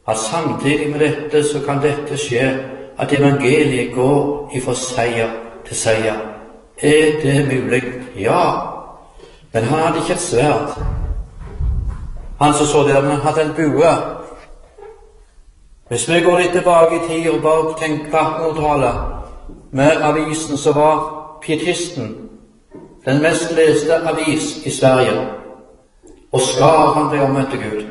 at samtidig med dette så kan dette skje, at evangeliet går ifra seier til seier. Er det mulig? Ja. Men han hadde ikke et sverd. Han som så der, men han hadde en bue. Hvis vi går litt tilbake i tid og bare tenker på 1800-tallet, med avisen som var Pietisten, den mest leste avis i Sverige, og Skaran ble omvendt til Gud.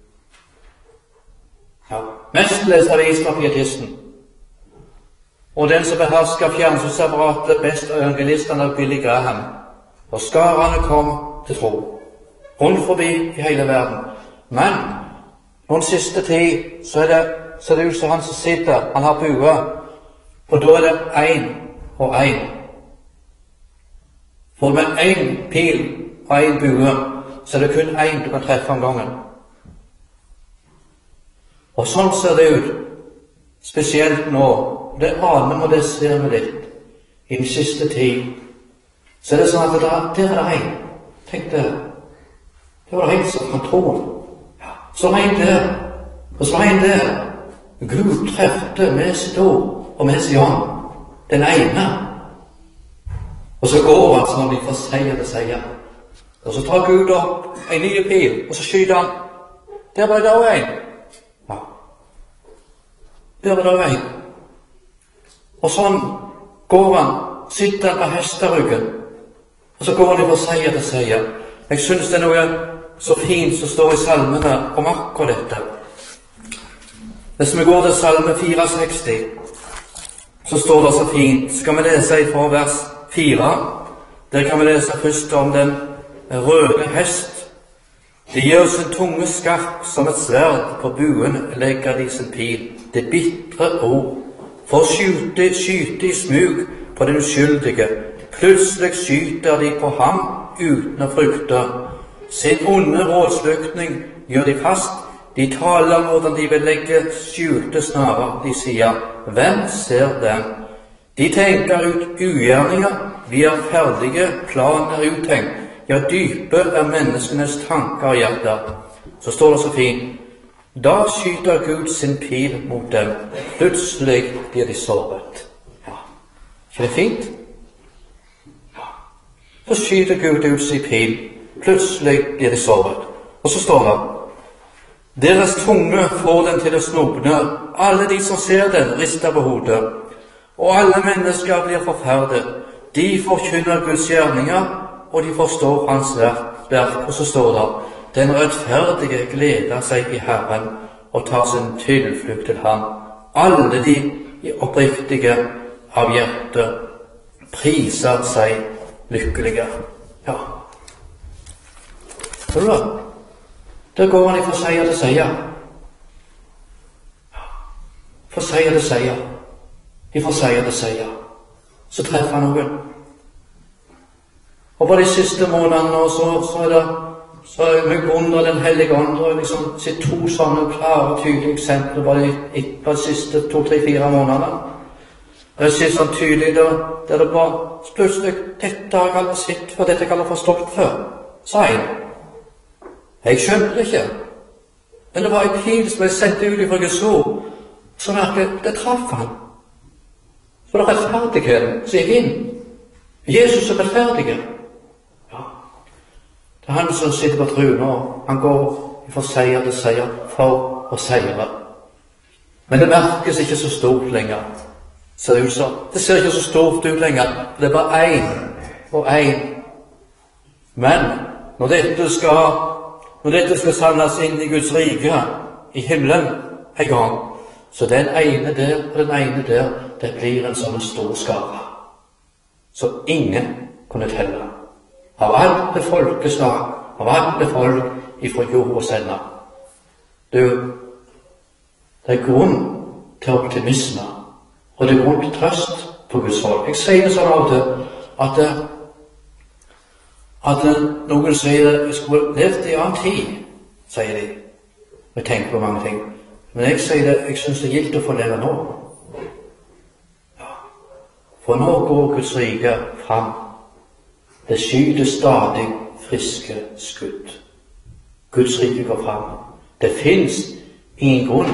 Ja, mest leste avis var Pietisten. Og den som behersket fjernsynsapparatet best av evangelistene, var Billy Graham. Og Skarane kom til tro, rundt forbi i hele verden. Men noen siste tid så er det ut som han som sitter, han har bue, og da er det én og én. For med én pil og én bue, så er det kun én du kan treffe om gangen. Og sånn ser det ut, spesielt nå. Det aner vi, det ser vi litt i den siste tid. Så er det sånn at der er det en. Tenk det. Det var en som kan tro. Ja. Så var en der, og så var en der. Gud trefte med sitt ord og med sin ånd. Den ene. Og så går han sånn at vi får seier til seier. Og så tar Gud opp en ny pil, og så skyter han. Der var det også en. Ja. Der var det også en. Og sånn går han, sitter han på hesteryggen, og så går han fra seier til seier. Jeg synes det er noe så fint som står i salmene om akkurat dette. Hvis vi går til salme 64, så står det så fint. Skal vi lese fra vers 4. Der kan vi lese først om den røde hest. De gjør sin tunge skarp som et sverd, på buen legger de sin pil. Det bitre ord. For å skyte i smug på den uskyldige. Plutselig skyter de på ham uten å frykte. Sin onde rådslukning gjør de fast. De taler om hvordan de vil legge skjulte snarer. De sier, hvem ser dem? De tenker ut ugjerninger. Vi er ferdige, planen er uttenkt. Ja, dype er menneskenes tanker og hjerter. Så står det så fint. Da skyter Gud sin pil mot dem. Plutselig blir de såret. Ja, ikke det fint? Ja. Så skyter Gud ut sin pil. Plutselig blir de såret. Og så står det, deres tunge får den til å snuble. Alle de som ser den, rister på hodet. Og alle mennesker blir forferdet. De forkynner Guds gjerninger, og de forstår hans verk. Og så står det, den rettferdige gleder seg i Herren og tar sin tilflukt til ham. Alle de oppriktige av hjertet priser seg lykkelige. Ja. Ser du da? Der går han fra seier til seier. Fra seier til seier. Fra seier til seier. Så treffer han noen. Og på de siste månedene så er det så med grunn av Den hellige ånd har jeg liksom sett to sånne klare, tydelige eksempler bare på de siste 2, 3, 4 månedene. Jeg ser sånn tydelig der det bare plutselig, dette har jeg aldri sett før, dette har jeg aldri forstått før, sa jeg. Jeg skjønte det ikke. Men det var en pil som ble sendt ut fra Guds ord, som det traff han. For det er rettferdigheten som gikk inn. Jesus er rettferdig. Det er han som sitter på tronen, og han går fra seier til seier for å seire. Men det merkes ikke så stort lenger. Ser det ut så? Det ser ikke så stort ut lenger. Det er bare én og én. Men når dette skal sannes inn i Guds rike, i himmelen en gang, så den ene der og den ene der, det blir en sånn stor skare. Så ingen kunne telle. Av alle folkeslag, av alle folk ifra jord og sender. Du, det er grunn til optimisme, og det er grunn til trøst på Guds folk. Jeg sier det sånn av det, at noen sier at vi skulle levd i annen tid, sier de. Vi tenker på mange ting. Men jeg sier det, jeg synes det er gilt å få leve nå. Ja. For nå går Guds rike fram. Det skyter stadig friske skudd. Guds rike går fram. Det finnes ingen grunn